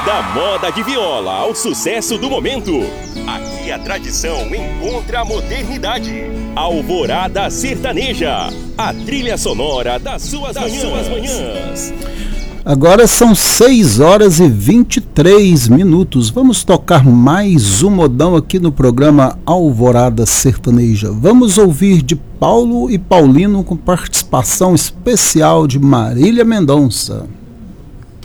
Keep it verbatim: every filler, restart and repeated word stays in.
Da moda de viola ao sucesso do momento, aqui a tradição encontra a modernidade. Alvorada Sertaneja, a trilha sonora das suas, das manhãs. suas manhãs. Agora são seis horas e vinte e três minutos. Vamos tocar mais um modão aqui no programa Alvorada Sertaneja. Vamos ouvir de Paulo e Paulino com participação especial de Marília Mendonça.